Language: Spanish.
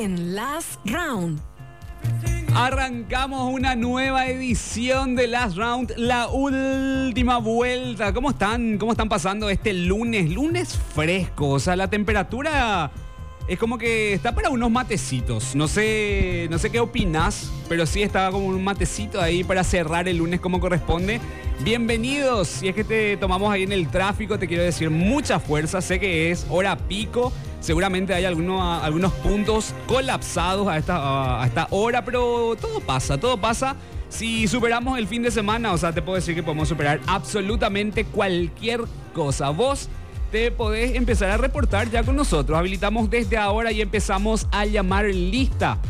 en Last Round. Arrancamos una nueva edición de Last Round, la última vuelta. ¿Cómo están? ¿Cómo están pasando este lunes? Lunes fresco, o sea, la temperatura es como que está para unos matecitos. No sé qué opinás, pero sí está como un matecito ahí para cerrar el lunes como corresponde. Bienvenidos. Si es que te tomamos ahí en el tráfico, te quiero decir mucha fuerza. Sé que es hora pico. Seguramente hay algunos puntos colapsados a esta hora, pero todo pasa. Si superamos el fin de semana, o sea, te puedo decir que podemos superar absolutamente cualquier cosa. Vos te podés empezar a reportar ya con nosotros. Habilitamos desde ahora y empezamos a llamar lista